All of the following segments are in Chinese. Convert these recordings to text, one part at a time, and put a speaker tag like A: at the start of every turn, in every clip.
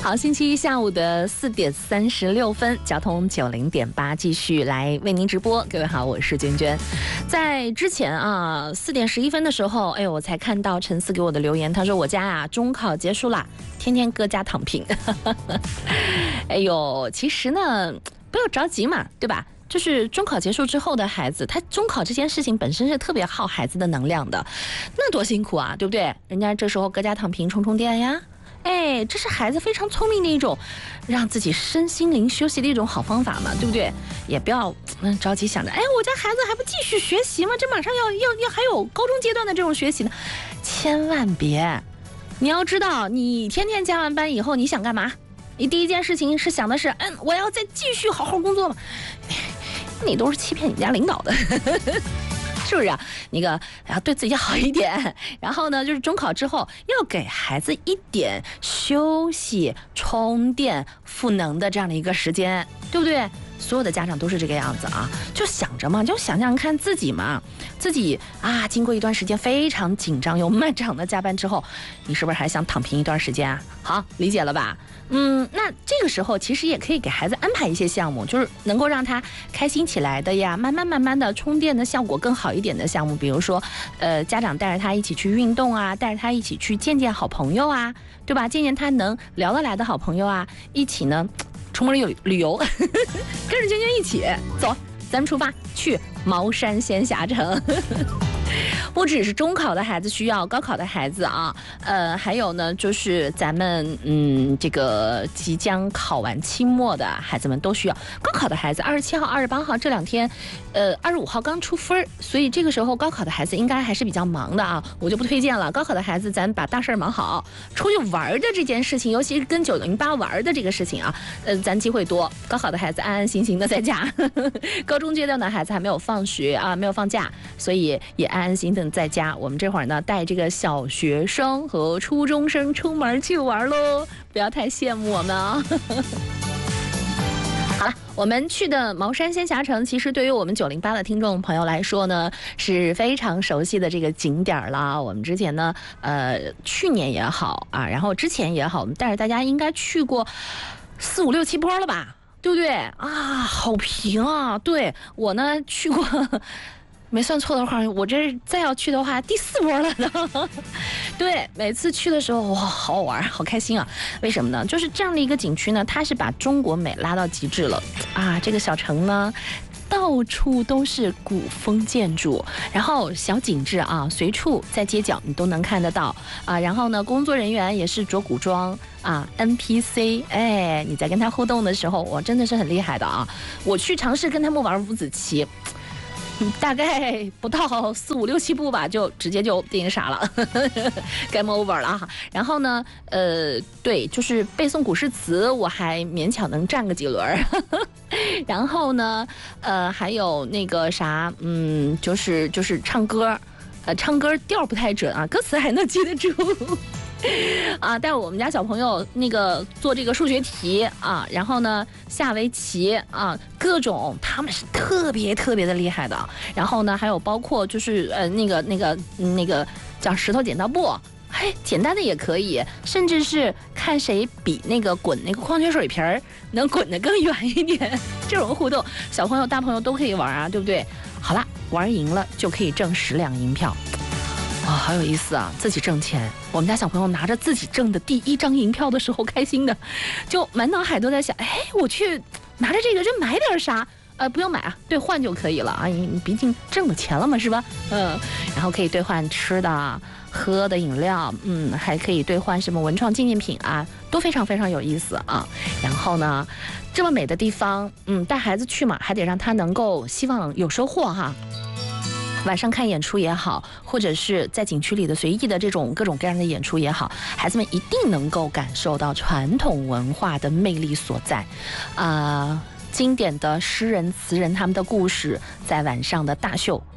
A: 好，星期一下午的4点36分，交通90.8继续来为您直播。各位好，我是娟娟。在之前啊，4点11分的时候，哎呦，我才看到陈思给我的留言，他说我家啊中考结束啦，天天搁家躺平。哎呦，其实呢，不要着急嘛，对吧？就是中考结束之后的孩子，他中考这件事情本身是特别耗孩子的能量的，那多辛苦啊，对不对？人家这时候搁家躺平充充电呀。哎，这是孩子非常聪明的一种让自己身心灵休息的一种好方法嘛，对不对？也不要着急想着，哎，我家孩子还不继续学习吗？这马上要还有高中阶段的这种学习呢，千万别！你要知道，你天天加完班以后，你想干嘛？你第一件事情是想的是，我要再继续好好工作嘛？你都是欺骗你家领导的。是不是啊？那个要对自己好一点，然后呢，就是中考之后要给孩子一点休息、充电、赋能的这样的一个时间，对不对？所有的家长都是这个样子啊，就想着嘛，就想想看自己嘛，自己啊，经过一段时间非常紧张又漫长的加班之后，你是不是还想躺平一段时间啊？好，理解了吧？那这个时候其实也可以给孩子安排一些项目，就是能够让他开心起来的呀，慢慢的充电的效果更好一点的项目，比如说，家长带着他一起去运动啊，带着他一起去见见好朋友啊，对吧？见见他能聊得来的好朋友啊，一起呢出门旅游，跟着娟娟一起走，咱们出发去茅山仙侠城。不只是中考的孩子需要，高考的孩子啊，还有呢，就是咱们这个即将考完期末的孩子们都需要。高考的孩子27号、28号这2天，25号刚出分，所以这个时候高考的孩子应该还是比较忙的啊，我就不推荐了。高考的孩子，咱把大事忙好，出去玩的这件事情，尤其是跟908玩的这个事情啊，咱机会多。高考的孩子安安心心的在家，高中阶段的孩子还没有放学啊，没有放假，所以也安安心心的在家。我们这会儿呢，带这个小学生和初中生出门去玩喽，不要太羡慕我们啊。好了，我们去的茅山仙侠城，其实对于我们908的听众朋友来说呢，是非常熟悉的这个景点了。我们之前呢，去年也好啊，然后之前也好，我们带着大家应该去过4、5、6、7波了吧，对不对啊？好平啊！对我呢去过。没算错的话，我这再要去的话，第4波了呢。对，每次去的时候，哇，好好玩，好开心啊！为什么呢？就是这样的一个景区呢，它是把中国美拉到极致了啊！这个小城呢，到处都是古风建筑，然后小景致啊，随处在街角你都能看得到啊。然后呢，工作人员也是着古装啊 ，NPC， 哎，你在跟他互动的时候，我真的是很厉害的啊！我去尝试跟他们玩五子棋。大概不到4、5、6、7步吧，就直接就变傻了，game over 了哈。然后呢，对，就是背诵古诗词，我还勉强能站个几轮。然后呢，还有那个啥，就是唱歌，唱歌调不太准啊，歌词还能记得住。啊，带我们家小朋友那个做这个数学题啊，然后呢下围棋啊，各种他们是特别的厉害的。然后呢，还有包括就是那个叫石头剪刀布，嘿，简单的也可以，甚至是看谁比那个滚那个矿泉水瓶儿能滚得更远一点，这种互动，小朋友大朋友都可以玩啊，对不对？好了，玩赢了就可以挣10两银票。啊，好有意思啊！自己挣钱，我们家小朋友拿着自己挣的第1张银票的时候，开心的，就满脑海都在想，哎，我去拿着这个，就买点啥？不用买啊，兑换就可以了啊！你毕竟挣了钱了嘛，是吧？然后可以兑换吃的、喝的饮料，还可以兑换什么文创纪念品啊，都非常有意思啊。然后呢，这么美的地方，带孩子去嘛，还得让他能够希望有收获哈。晚上看演出也好，或者是在景区里的随意的这种各种各样的演出也好，孩子们一定能够感受到传统文化的魅力所在。经典的诗人词人他们的故事在晚上的大秀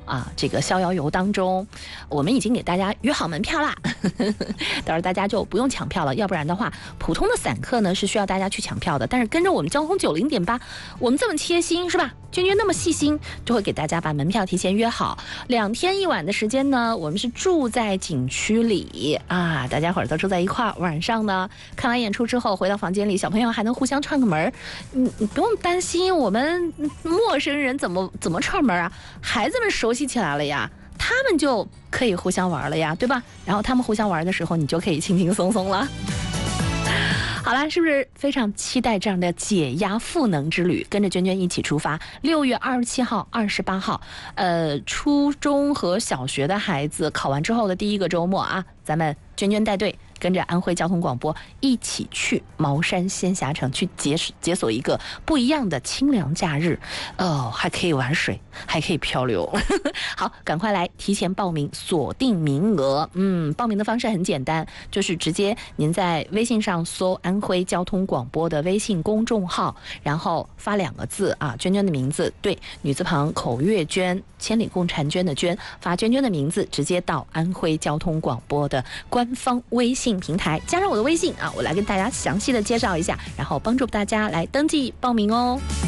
A: 这个逍遥游当中，我们已经给大家约好门票啦，到时候大家就不用抢票了，要不然的话，普通的散客呢是需要大家去抢票的，但是跟着我们交通90.8，我们这么贴心是吧？娟娟那么细心，就会给大家把门票提前约好，2天1晚的时间呢，我们是住在景区里啊，大家伙儿都住在一块儿，晚上呢看完演出之后回到房间里，小朋友还能互相串个门，你不用担心我们陌生人怎么串门啊，孩子们熟悉起来了呀，他们就可以互相玩了呀，对吧？然后他们互相玩的时候，你就可以轻轻松松了。好啦，是不是非常期待这样的解压赋能之旅？跟着娟娟一起出发，6月27号、28号，初中和小学的孩子考完之后的第一个周末啊，咱们娟娟带队，跟着安徽交通广播一起去茅山仙侠城，去解锁一个不一样的清凉假日。还可以玩水，还可以漂流。好，赶快来提前报名，锁定名额。报名的方式很简单，就是直接您在微信上搜安徽交通广播的微信公众号，然后发2个字啊，娟娟的名字，对，女字旁口月娟，千里共婵娟的娟，发娟娟的名字，直接到安徽交通广播的官方微信平台，加上我的微信啊，我来跟大家详细的介绍一下，然后帮助大家来登记报名哦。